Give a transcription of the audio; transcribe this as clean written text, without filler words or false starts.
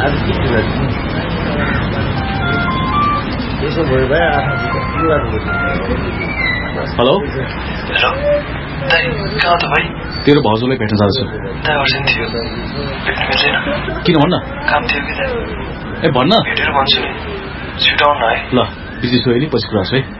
hello hello दाइ कहाँ त भाइ तेरो भाउजूलाई भेट्न जान्छु दाइ अर्जेन्ट थियो भेट्न मिल्दैन किन भन्न काम थियो कि दाइ ए भन्न भेटेर भन्छु नि छिटो आउनु है ल बिजी छु अहिले पछि कुरा गर्छु है